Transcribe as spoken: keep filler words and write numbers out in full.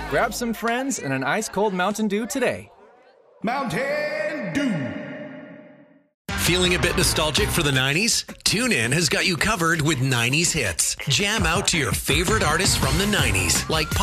Grab some friends and an ice-cold Mountain Dew today. Mountain Dew. Feeling a bit nostalgic for the nineties? TuneIn has got you covered with nineties hits. Jam out to your favorite artists from the nineties, like